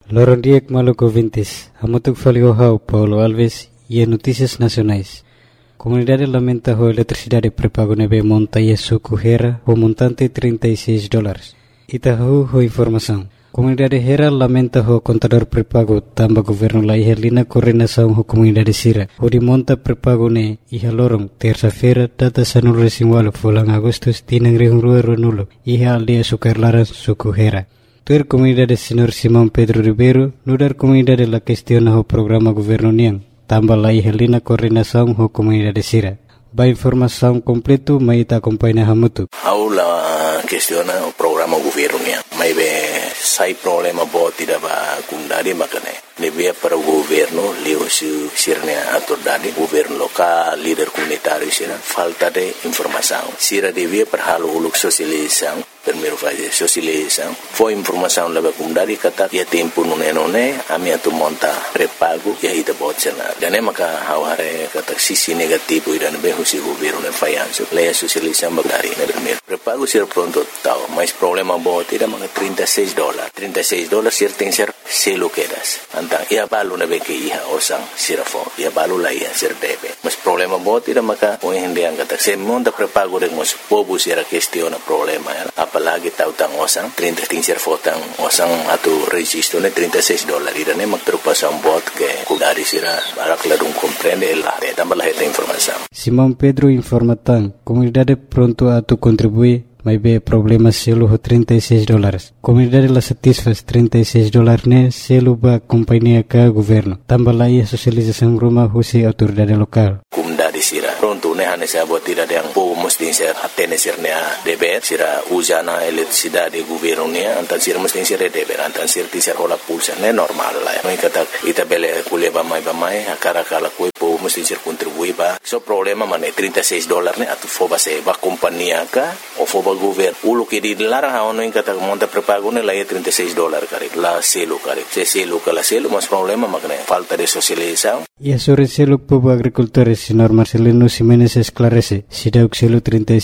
Lorondiek Maluco Vintes, Hamutuk Faliohau, Paulo Alves e Notícias Nacionais. Comunidade lamenta a eletricidade pré-pago nebe monta e suco Hera, o montante $36. Itahu ho informação. Comunidade Hera lamenta o contador pré-pago tamba governo la ihelina coordenação ho comunidade Sira. O de monta pré-pago ne iha lorong terça-feira data sanul resinwalo fulang Agustus tinang rihungrua ronulo iha aldea Sukarlaran suku Hera. Tuer comunidade Senhor Simão Pedro Ribeiro nudar comunidade la questiona o programa governo niang tamba la ihelina coordenação ho comunidade Sira. Ba informação completo maita acompanha hamutu. Aula questiona o programa governo niang. Mai be sai problema bo tidak ba kundari makane. Nebia para o governo leo sirne atordade governo local líder comunitário sira falta de informação. Sira devia para halo uluk sosialização. Primeiro fazer socialização. Foi informação lá para kundari kata ya tempo nune ami atu monta pré-pago ya ida botsena. Dan maka haware kata sisi negativo iran be husi governo ne fayanso. Leia socialização bagari ne primeiro. Pré-pago sira pronto tal, mas problema bo tidak maka $36. $36 sir tem ser selo quedas. Antang ia balu na be ke iha osang sirafo. Ia balu la ia sir debe. Mas problema bo tidak maka o hindi ang kata se monta pré-pago de mos pobu sira questiona problema ya. Apalagi tautang osang 30 ser fotang osang atu registro ne $36 irane magpreocupação bot que kudari sira barak ladung comprende la tambah la informação. Simão Pedro informa tan comunidade pronto a tu contribuir mas be problema selo ho $36. Comunidade la satisfaz $36 ne selo ba companhia ka governo. Tambah la ia socialização rumah husi autoridade local. Comunidade sira pronto ne hane sa bot tidak yang po mesti ser atene sir ne deber sira usana eletricidade governo ne antan sira mesti ser deber antan sir ti ser hola pulsa ne normal la. Noi kata itabele kule ba mai akara kala ko po mesti ser contribui ba. So problema mane $36 ne atu foba se ba companhia ka o foba governo ulo que dilarang haono in kata monta pré-pago ne la $36 kare la selo kare se selo kala selo mas problema makne falta de socialização. E sobre selo povo agricultores senhor Marcelino Ximenes esclarece si dauk selo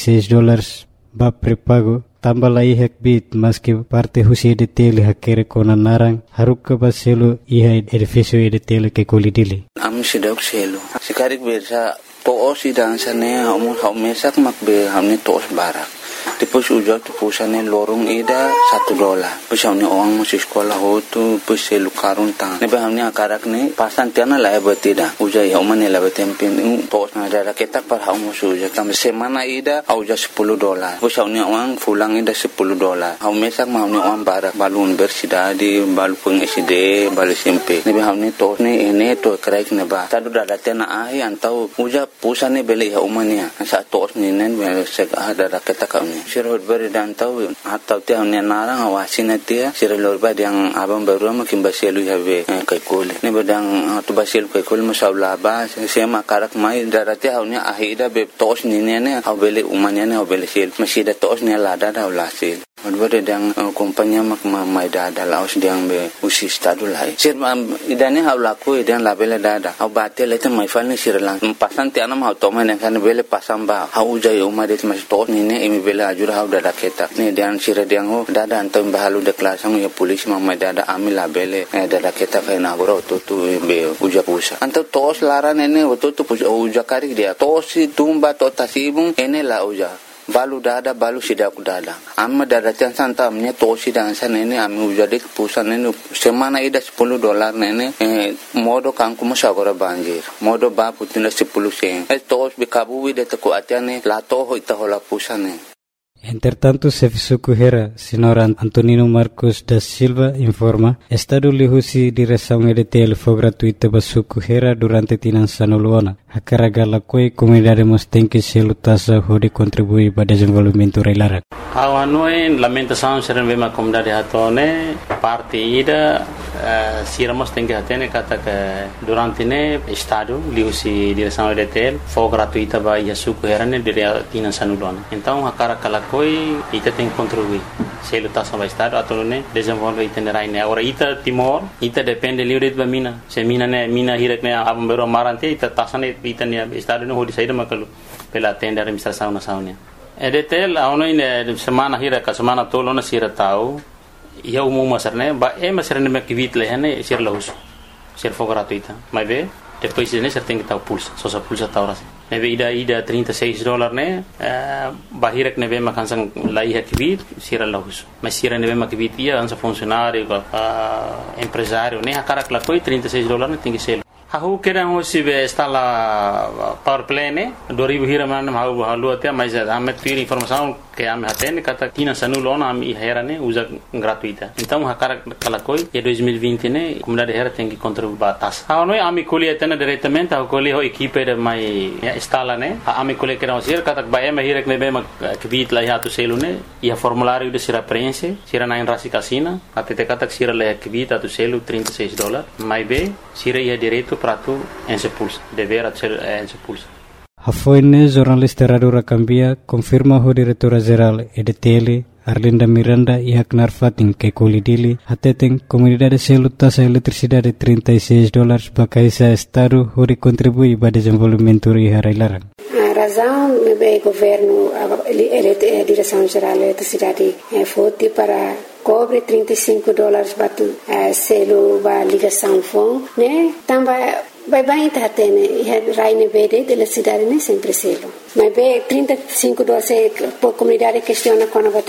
$36 ba pré-pago tambah la ihak bit mas que parte husi de tele hakere kona narang haruk ba selo iha edifício de tele que kolidili am si dauk selo sikarik bersa to si dan sane hamu mesak makbe hamni tos barak. Tipos ujo tu pusane lorong ida $1. Pusane orang masih sekolah hotu puselu karun tang. Nebe hamni akarak ne pasan tiana la betida. Uja ya umane la betempin tos na ada ketak par hamu suja kam semana ida auja $10. Pusane orang fulang ida $10. Hau mesak hamni orang barak balun bersida di balu peng SD balu SMP. Nebe hamni tos ne ene to kraik ne ba. Tadu dada tiana ai antau uja pusane beli ya umane. Sa tos ni nen sek ada ketak sirhot beri dan tahu atau tiang ni narang awasin dia sirhot beri yang abang baru makin basilu habe kaikoli ni bedang tu basilu kaikoli masalah bah sema karak mai darati haunya ahida be tos ni ne habele umanya ne habele sil masih ada tos ni lada dah ulasil Odbere dang kompanya mak mai dada laos diang be usi stadu lai. Sir idane hau laku idan labele dada. Hau bate lete mai falni sirlang. Pasan ti anam hau toma ne kan bele pasam ba. Hau jai umadet mas to ni ne imi bele ajur hau dada ketak. Ni dian sir diang ho dada antam bahalu de klasang ya polisi mai dada ami labele dada ketak kai na goro to be uja pusa. Antam tos laran ene to pusa uja kari dia. Tosi tumba to tasibung ene la uja. Balu dada balu sidak dada amma dada tian santa amnya tosi dan sana ini ami ujadik pusan ini semana ida $10 nene modo kangku masagora banjir modo ba putina 10 sen tos bikabu wide te ko atiane la to ho ita hola pusane. Entretanto, Serviço Correira, senhor Antonino Marcos da Silva informa, Estado lihusi direção EDTL foi gratuita para Correira durante Tinançano Luana. A carga la coi comunidade mostém que se lutassa de contribuir para o desenvolvimento reilara. Awanoi lamentação serem bem a comunidade hatone parte ida sira mostém que hatene kata que durante ne Estado lihusi direção EDTL foi gratuita para Yasu Correira ne dire Tinançano Luana. Então a carga la coi ita tem que contribuir. Se lutassa para Estado atau ne desenvolver itinerário ne. Agora ita Timor ita depende livre de mina. Se mina ne mina hirak ne abang bero marante ita tasane ita ne Estado ne hodi saída makalu pela tenda administração nacional. EDTL aonoi ne semana hira ka semana tolo na sira tau ia umum masarne ba masarne me kivit lehane sir lahus sir for gratuita mas be depois ne ser tem que estar pulsa só sa pulsa tá ora neve ida $36 ne bahirek neve makansang lai kivit sir lahus mas sir neve makivit ia ansa funcionário empresário ne hakara la foi $36 ne tem que ser Hahu kira hosi be stala power play ne 2000 hira manam halu até mas ame ter informação que ame hatene kata tina sanulona ame hera ne usa gratuita então hakara kalakoi e 2020 ne comunidade hera tem que contribuir batas não ame colhe até diretamente a colhe o equipe de mai stala ne ame colhe kira hosi kata ba ame hira ne be ma kvit la hatu selu ne ia formulário de sira prense sira na rasi casina até te kata sira le kvit atu selu $36 mai be sira ia direito prato en sepulsa dever ser en sepulsa Hafoine jornalista Radura Cambia confirma o diretora-geral EDTL Arlinda Miranda e Haknar Fatin que colidili atetem comunidade selo taxa eletricidade $36 para caisa estado onde contribui para desenvolvimento e harailaran. A razão é o governo a direção geral da eletricidade foi para cobre $35 para selo para ligação phone né também vai tá tendo raine verde de eletricidade né sempre selo mas be $35 por comunidade questiona quando vai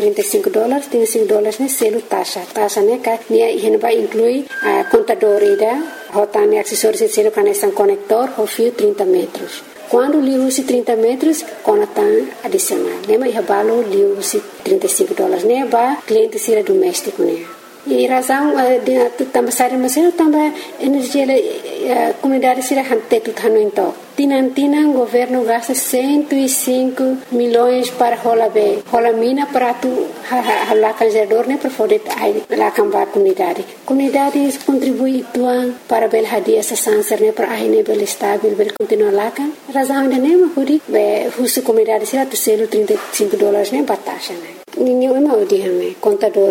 $35 né selo taxa né que né vai incluir a contador ida rotane acessórios de selo conexão conector o fio 30 metros quando liu se 30 metros conectam adicional né mas balo liu se $35 né ba cliente sira doméstico né e razão de também sair mas também energia comunidade sira hante tudo então Tinan governo gasta 105 milhões para rola mina para tu lá canjador né para poder lá cambar comunidade contribui tuan para bel hadia essa sanser né para aí né bel estável bel continuar lá kan razão de né mas be husu comunidade sira tu selo $35 né batasha né ninguém mau dihame contador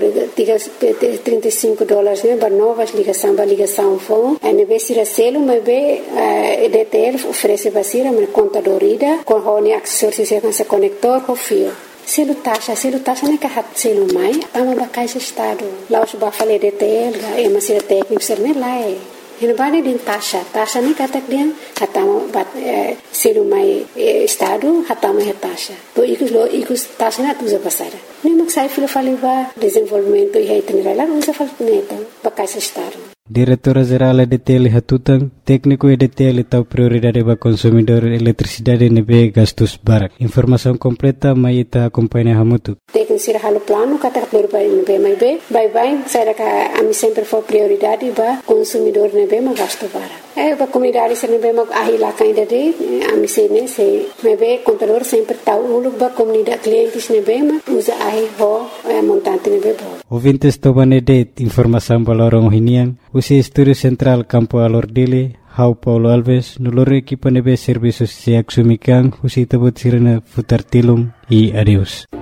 $35 né para novas ligação phone e be sira selo mas be EDTL oferece basira mas contador ida com hone acessórios se conector com fio selo taxa né que hat selo mai tama bakai se estado lá os ba fale EDTL e mas sira técnico ser né lá Ele bade din taxa ni katak dia hatama bat selu mai estado hatama he taxa to ikus taxa na tuza pasara ni maksai filo faliba desenvolvimento e itinerário usa falpuneta bakai se estado Diretora-geral EDTL Hatutang, técnico EDTL tau prioridade para consumidor eletricidade nebe gastos barak. Informação completa mai ita acompanha hamutu. Técnico sira halo plano kata prioridade nebe mai be, bye saya ka ami sempre for prioridade para consumidor nebe ma gasto barak. Ba comunidade sira nebe ma ahila kainda de ami sene se nebe contador sempre tau uluk ba comunidade clientes nebe ma usa ahi ho montante nebe bo. Ouvintes tobane de informação balorong hinian usi Estúdio Central Campo Alordile, Hau Paulo Alves, noloro equipa nebe serviços se axumikan, usi tabut sirena futar tilum e adeus.